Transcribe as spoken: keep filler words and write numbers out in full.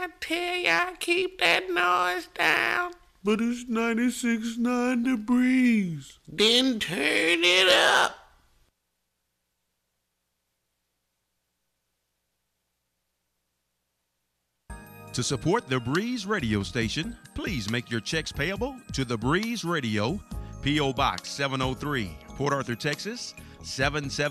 I tell y'all, keep that noise down. But it's ninety-six point nine The Breeze. Then turn it up. To support The Breeze radio station, please make your checks payable to The Breeze Radio, P O. Box seven oh three, Port Arthur, Texas, seven seven